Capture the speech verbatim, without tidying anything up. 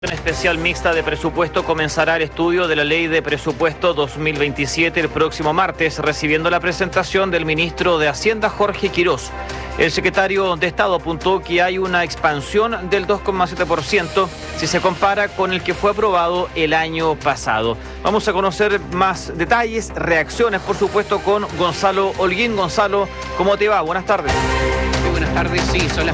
En especial mixta de presupuesto comenzará el estudio de la ley de presupuesto dos mil veintisiete el próximo martes, recibiendo la presentación del ministro de Hacienda, Jorge Quirós. El secretario de Estado apuntó que hay una expansión del dos coma siete por ciento si se compara con el que fue aprobado el año pasado. Vamos a conocer más detalles, reacciones, por supuesto, con Gonzalo Holguín. Gonzalo, ¿cómo te va? Buenas tardes. Muy buenas tardes, sí, son las